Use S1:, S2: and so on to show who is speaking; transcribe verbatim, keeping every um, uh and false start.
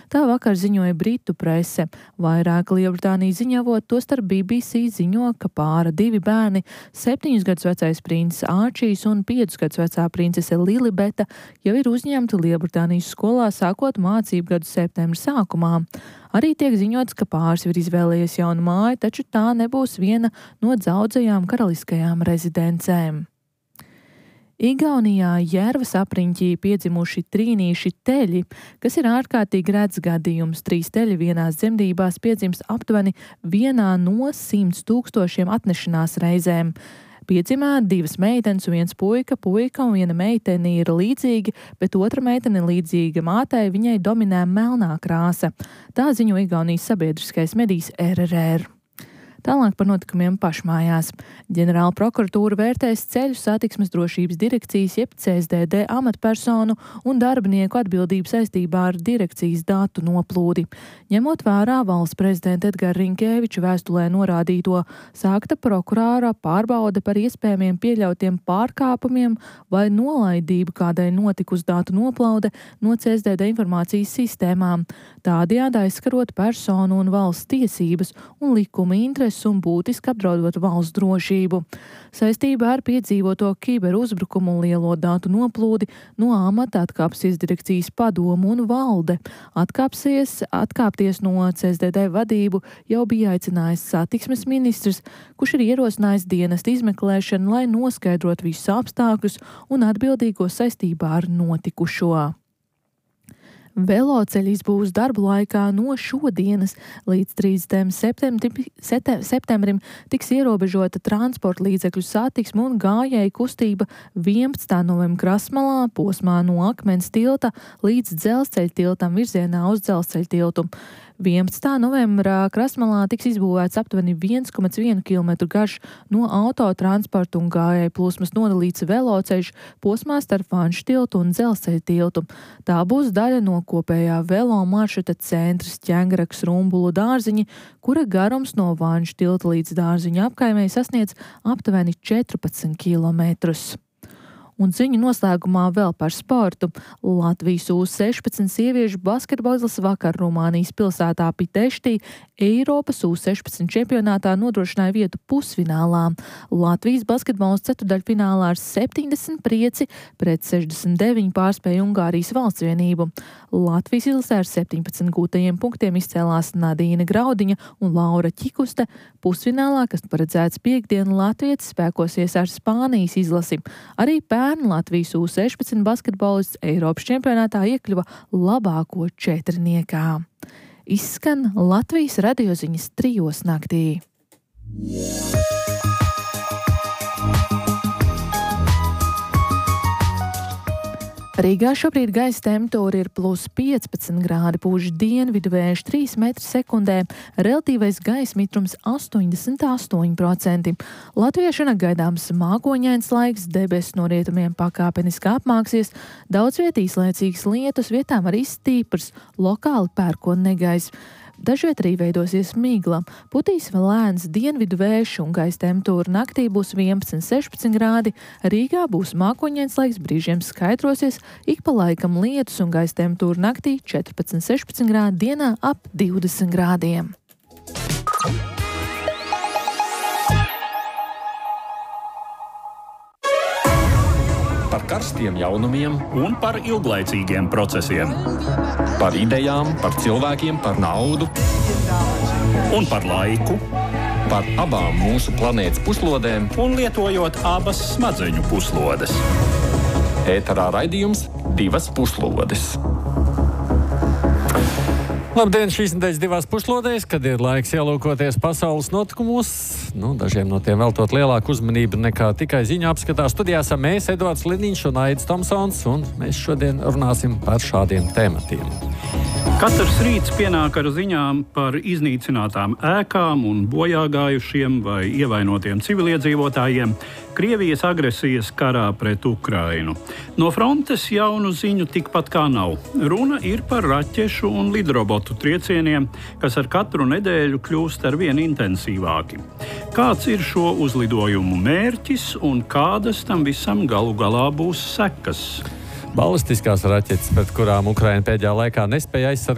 S1: Tā vakar ziņoja Britu prese. Vairāk Lielbritānijas ziņavot, tostarp B B C ziņo, ka pāra divi bērni, septiņus gadus vecais princis Ārčijs un piecus gadus vecā princese Lilibeta, jau ir uzņemti Lielbritānijas skolā sākot mācību gadu septembra sākumā. Arī tiek ziņots, ka pāris ir izvēlējies jaunu māju, taču tā nebūs viena no daudzajām karaliskajām rezidencēm. Igaunijā Jervas apriņķī piedzimuši trīnīši teļi, kas ir ārkārtīgi rets gadījums. Trīs teļi vienās dzemdībās piedzimst aptuveni vienā no simts tūkstošiem atnešanās reizēm. Piedzimā divas meitenes un viens puika, puika un viena meitene ir līdzīgi, bet otra meitene līdzīga mātei, viņai dominē melnā krāsa. Tā ziņo Igaunijas sabiedriskais medijs R R R. Tālāk par notikumiem pašmājās. Ģenerāla prokuratūra vērtēs ceļu satiksmes drošības direkcijas jeb C S D D amatpersonu un darbinieku atbildību saistībā ar direkcijas datu noplūdi. Ņemot vērā valsts prezidenta Edgara Rinkēviča vēstulē norādīto, sākta prokurāra pārbaude par iespējamiem pieļautiem pārkāpumiem vai nolaidību, kādai notikusi datu noplaude no C S D D informācijas sistēmām, tādējādi aizskarot personu un valsts tiesības un likuma intereses un būtiski apdraudot valsts drošību. Saistībā ar piedzīvoto kiberuzbrukumu un lielo datu noplūdi no amata atkāpsies direkcijas padomu un valde. Atkāpsies, atkāpties no C S D D vadību jau bija aicinājis satiksmes ministrs, kurš ir ierosinājis dienesta izmeklēšanu, lai noskaidrotu visus apstākļus un atbildīgos saistībā ar notikušo. Veloceļi izbūves darbu laikā no šodienas līdz trīsdesmitajam septembrim tiks ierobežota transporta līdzekļu satiksme un gājēju kustība vienpadsmitā novembra Krasmalā posmā no Akmens tilta līdz Dzelzceļa tiltam virzienā uz Dzelzceļa tiltu. vienpadsmitā novembrā Krasmalā tiks izbūvēts aptuveni viens komats viens kilometru garš no autotransporta un gājēju plūsmas nodalīts veloceļš posmā starp Vanšu tiltu un Dzelzceļa tiltu. Tā būs daļa no kopējā velo maršruta centrs Ķengraks Rumbulu dārziņi, kura garums no Vanšu tilta līdz dārziņa apkaimei sasniedz aptuveni četrpadsmit kilometrus. Un ziņu noslēgumā vēl par sportu. Latvijas U sešpadsmit sieviešu basketbols vakar Rumānijas pilsētā Piteštī Eiropas U sešpadsmit čempionātā nodrošināja vietu pusfinālā. Latvijas basketbols ceturdaļfinālā ar septiņdesmit pieci pret sešdesmit deviņi pārspēja Ungārijas valsts vienību. Latvijas izlasē ar septiņpadsmit gūtajiem punktiem izcēlās Nadīna Graudiņa un Laura Čikuste. Pusfinālā, kas paredzēts piekdien, latvietis spēkosies ar Spānijas izlasi. Arī pērn Latvijas U sešpadsmit basketbolists Eiropas čempionātā iekļuva labāko četrniekā. Izskan Latvijas radioziņas trijos naktī. Rīgā šobrīd gaisa temperatūra ir plus piecpadsmit grādi, pūš dienvidu vējš trīs metri sekundē, relatīvais gaisa mitrums astoņdesmit astoņi procenti. Latvijā šonakt gaidāms mākoņains laiks, debesis no rietumiem pakāpeniski apmāksies, daudz viet īslaicīgas lietus, vietām arī stīprs, lokāli pērkonnegaiss. Dažviet arī veidosies migla. Putīs vēl lēns dienvidu vējš un gaisa temperatūra naktī būs vienpadsmit sešpadsmit grādi. Rīgā būs mākoņains laiks, brīžiem skaidrosies, ik pa laikam lietus un gaisa temperatūra naktī četrpadsmit sešpadsmit grādi, dienā ap divdesmit grādiem.
S2: Par karstiem jaunumiem
S3: un par ilglaicīgiem procesiem.
S2: Par idejām, par cilvēkiem, par naudu
S3: Un par laiku.
S2: Par abām mūsu planētas puslodēm.
S3: Un lietojot abas smadzeņu puslodes.
S2: Ēterā raidījums Divas puslodes.
S4: Labdien, šīs nedēļas divās puslodēs, kad ir laiks ielūkoties pasaules notikumos. Nu, dažiem no tiem veltot lielāku uzmanību nekā tikai ziņu apskatā. Studijā esam mēs, Edvards Liniņš un Aidis Tomsons, un mēs šodien runāsim par šādiem tematiem.
S3: Katrs rīts pienāk ar ziņām par iznīcinātām ēkām un bojāgājušiem vai ievainotiem civiliedzīvotājiem Krievijas agresijas karā pret Ukrainu. No frontes jaunu ziņu tikpat kā nav. Runa ir par raķešu un lidrobotu triecieniem, kas ar katru nedēļu kļūst ar vien intensīvāki. Kāds ir šo uzlidojumu mērķis un kādas tam visam galu galā būs sekas?
S4: Balistiskās raķetes, pret kurām Ukraina pēdējā laikā nespēja aizsargāt